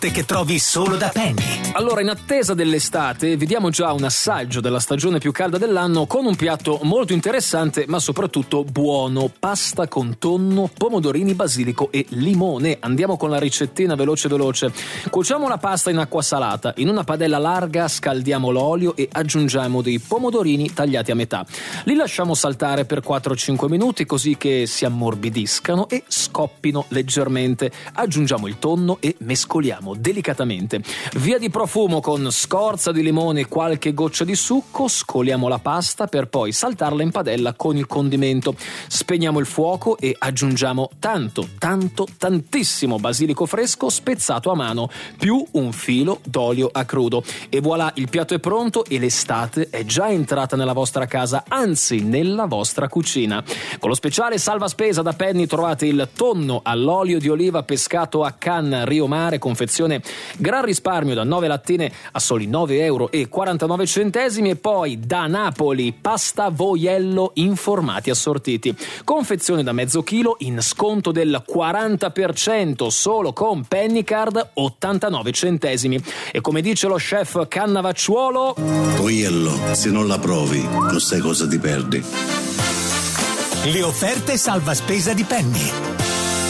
che trovi solo da Penny. Allora, in attesa dell'estate, vediamo già un assaggio della stagione più calda dell'anno con un piatto molto interessante, ma soprattutto buono: pasta con tonno, pomodorini, basilico e limone. Andiamo con la ricettina veloce. Cuociamo la pasta in acqua salata. In una padella larga scaldiamo l'olio e aggiungiamo dei pomodorini tagliati a metà. Li lasciamo saltare per 4-5 minuti così che si ammorbidiscano e scoppino leggermente. Aggiungiamo il tonno e mescoliamo delicatamente. Via di profumo con scorza di limone e qualche goccia di succo. Scoliamo la pasta per poi saltarla in padella con il condimento. Spegniamo il fuoco e aggiungiamo tantissimo basilico fresco spezzato a mano, più un filo d'olio a crudo. E voilà, il piatto è pronto e l'estate è già entrata nella vostra casa, anzi nella vostra cucina. Con lo speciale salva spesa da Penny trovate il tonno all'olio di oliva pescato a Canna Rio Mare, confezione gran risparmio da 9 lattine a soli 9,49 €, e poi da Napoli pasta voiello in formati assortiti, confezione da mezzo chilo in sconto del 40% solo con Pennycard 89 centesimi. E come dice lo chef Cannavacciuolo: voiello, se non la provi non sai cosa ti perdi. Le offerte salva spesa di Penny.